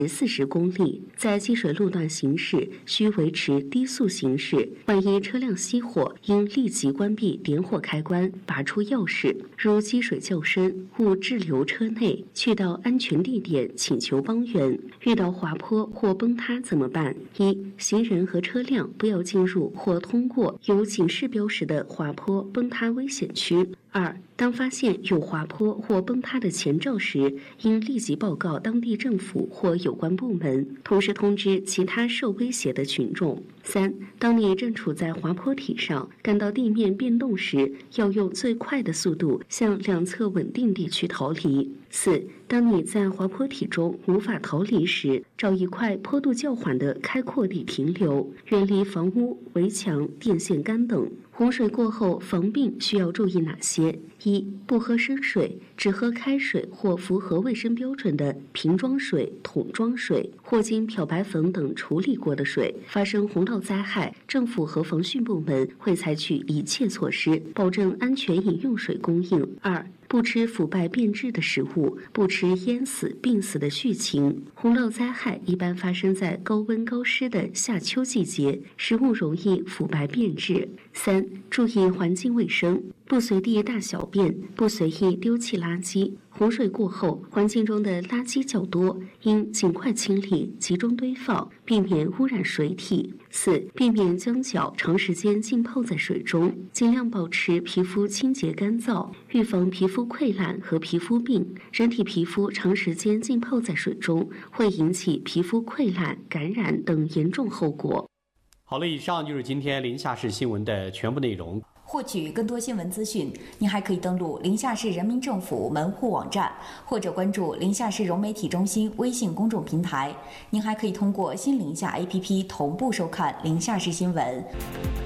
40公里，在积水路段行驶需维持低速行驶。万一车辆熄火，应立即关闭点火开关，拔出钥匙。如积水较深，勿滞留车内，去到安全地点请求帮援。遇到滑坡或崩塌怎么办？行人和车辆不要进入或通过有警示标识的滑坡、崩塌危险区。2. 当发现有滑坡或崩塌的前兆时，应立即报告当地政府或有关部门，同时通知其他受威胁的群众。3. 当你正处在滑坡体上，感到地面变动时，要用最快的速度向两侧稳定地区逃离。4. 当你在滑坡体中无法逃离时，找一块坡度较缓的开阔地停留，远离房屋、围墙、电线杆等。洪水过后防病需要注意哪些？1. 不喝生水，只喝开水或符合卫生标准的瓶装水、桶装水或经漂白粉等处理过的水。发生洪涝灾害，政府和防汛部门会采取一切措施，保证安全饮用水供应。2. 不吃腐败变质的食物，不吃淹死、病死的畜禽。洪涝灾害一般发生在高温高湿的夏秋季节，食物容易腐败变质。3. 注意环境卫生，不随地大小便，不随意丢弃垃圾。洪水过后，环境中的垃圾较多，应尽快清理，集中堆放，避免污染水体。4. 避免将脚长时间浸泡在水中，尽量保持皮肤清洁干燥，预防皮肤溃烂和皮肤病。人体皮肤长时间浸泡在水中，会引起皮肤溃烂、感染等严重后果。 好了，以上就是今天临夏市新闻的全部内容。 获取更多新闻资讯，您还可以登录临夏市人民政府门户网站，或者关注临夏市融媒体中心微信公众平台。您还可以通过新临夏 APP 同步收看临夏市新闻。